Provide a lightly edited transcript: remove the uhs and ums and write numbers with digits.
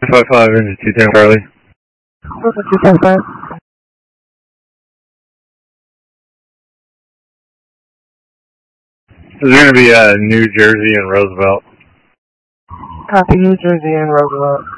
255 into 210 Charlie. 255. This is going to be New Jersey and Roosevelt. Copy, New Jersey and Roosevelt.